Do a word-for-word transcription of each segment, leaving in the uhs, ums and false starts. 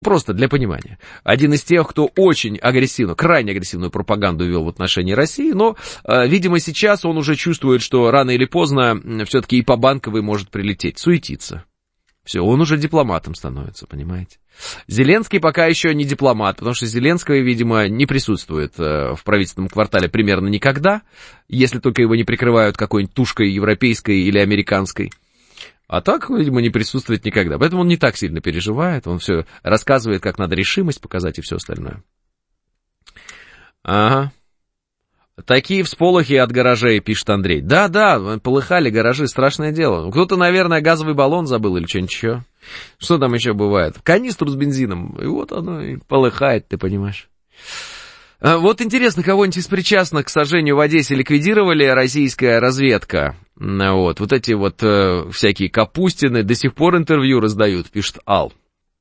Просто для понимания. Один из тех, кто очень агрессивно, крайне агрессивную пропаганду вел в отношении России, но, видимо, сейчас он уже чувствует, что рано или поздно все-таки и по Банковой может прилететь, суетиться. Все, он уже дипломатом становится, понимаете? Зеленский пока еще не дипломат, потому что Зеленского, видимо, не присутствует в правительственном квартале примерно никогда, если только его не прикрывают какой-нибудь тушкой европейской или американской. А так, видимо, не присутствует никогда. Поэтому он не так сильно переживает, он все рассказывает, как надо решимость показать и все остальное. Ага. Такие всполохи от гаражей, пишет Андрей. Да-да, полыхали гаражи, страшное дело. Кто-то, наверное, газовый баллон забыл или что-нибудь еще. Что там еще бывает? Канистру с бензином, и вот оно и полыхает, ты понимаешь. Вот интересно, кого-нибудь из причастных к сожжению в Одессе ликвидировали российская разведка? Вот, вот эти вот э, всякие Капустины до сих пор интервью раздают, пишет Ал.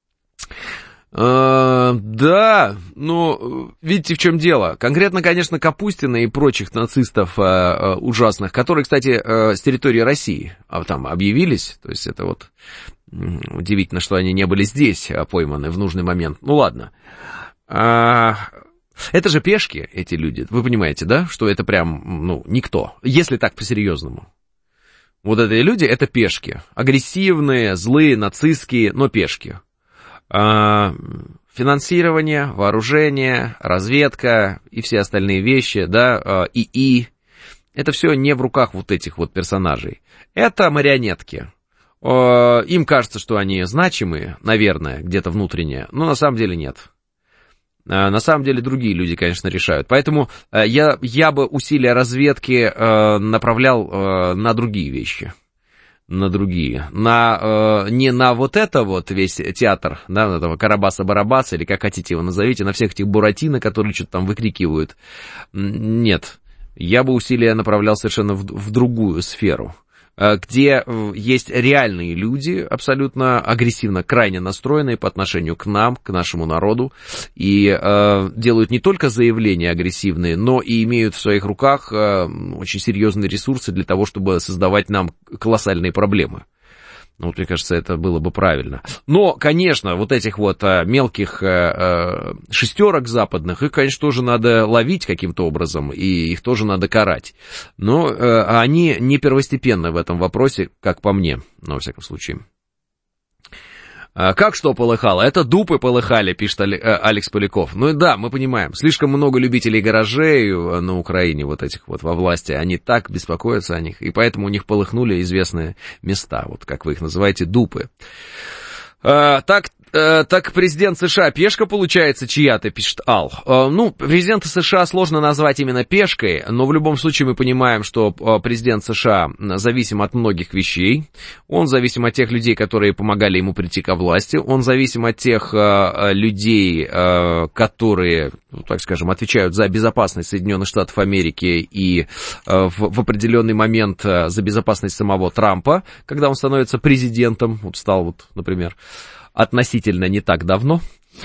Э, да, ну, видите, в чем дело. Конкретно, конечно, Капустина и прочих нацистов э, э, ужасных, которые, кстати, э, с территории России а, там объявились. То есть это вот э, удивительно, что они не были здесь а, пойманы в нужный момент. Ну, ладно. А... Это же пешки, эти люди, вы понимаете, да, что это прям, ну, никто, если так по-серьезному. Вот эти люди, это пешки, агрессивные, злые, нацистские, но пешки. А, финансирование, вооружение, разведка и все остальные вещи, да, ИИ, это все не в руках вот этих вот персонажей. Это марионетки. Им кажется, что они значимые, наверное, где-то внутренне, но на самом деле нет. На самом деле другие люди, конечно, решают. Поэтому я, я бы усилия разведки э, направлял э, на другие вещи. На другие. На, э, не на вот это вот весь театр, да, на этого Карабаса-Барабаса, или как хотите его назовите, на всех этих Буратино, которые что-то там выкрикивают. Нет. Я бы усилия направлял совершенно в, в другую сферу, где есть реальные люди, абсолютно агрессивно, крайне настроенные по отношению к нам, к нашему народу, и э, делают не только заявления агрессивные, но и имеют в своих руках э, очень серьезные ресурсы для того, чтобы создавать нам колоссальные проблемы. Ну, вот, мне кажется, это было бы правильно. Но, конечно, вот этих вот а, мелких а, шестерок западных, их, конечно, тоже надо ловить каким-то образом, и их тоже надо карать. Но а, они не первостепенны в этом вопросе, как по мне, ну, во всяком случае. Как что полыхало? Это дупы полыхали, пишет Алекс Поляков. Ну и да, мы понимаем, слишком много любителей гаражей на Украине, вот этих вот во власти, они так беспокоятся о них, и поэтому у них полыхнули известные места, вот как вы их называете, дупы. А, так, а, так президент США пешка, получается, чья-то, пишет Ал. А, ну, президента США сложно назвать именно пешкой, но в любом случае мы понимаем, что президент США зависим от многих вещей. Он зависим от тех людей, которые помогали ему прийти ко власти. Он зависим от тех а, людей, а, которые, ну, так скажем, отвечают за безопасность Соединенных Штатов Америки и а, в, в определенный момент а, за безопасность самого Трампа, когда он становится президентом, вот стал вот, например, относительно не так давно.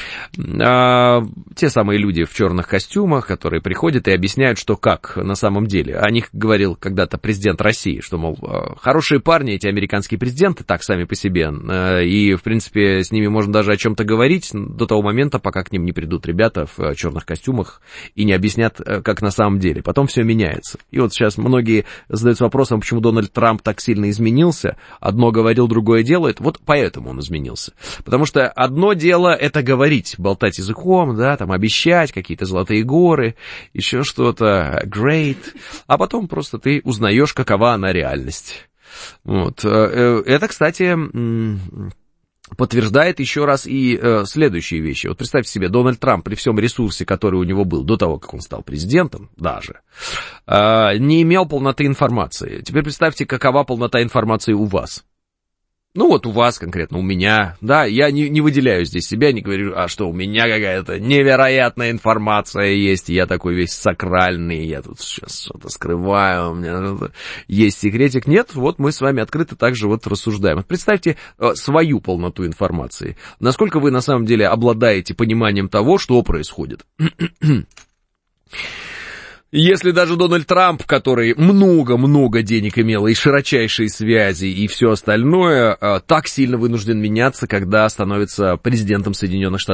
А, те самые люди в черных костюмах, которые приходят и объясняют, что как на самом деле. О них говорил когда-то президент России, что, мол, хорошие парни эти американские президенты, так сами по себе, и, в принципе, с ними можно даже о чем-то говорить до того момента, пока к ним не придут ребята в черных костюмах и не объяснят, как на самом деле. Потом все меняется. И вот сейчас многие задаются вопросом, почему Дональд Трамп так сильно изменился. Одно говорил, другое делает. Вот поэтому он изменился. Потому что одно дело это говорить, говорить, болтать языком, да, там обещать какие-то золотые горы, еще что-то, great, а потом просто ты узнаешь, какова она реальность. Вот. Это, кстати, подтверждает еще раз и следующие вещи. Вот представьте себе, Дональд Трамп при всем ресурсе, который у него был до того, как он стал президентом, даже, не имел полноты информации. Теперь представьте, какова полнота информации у вас. Ну вот у вас конкретно, у меня, да, я не, не выделяю здесь себя, не говорю, а что, у меня какая-то невероятная информация есть, я такой весь сакральный, я тут сейчас что-то скрываю, у меня есть секретик. Нет, вот мы с вами открыто также вот рассуждаем. Представьте свою полноту информации, насколько вы на самом деле обладаете пониманием того, что происходит. Если даже Дональд Трамп, который много-много денег имел и широчайшие связи и все остальное, так сильно вынужден меняться, когда становится президентом Соединенных Штатов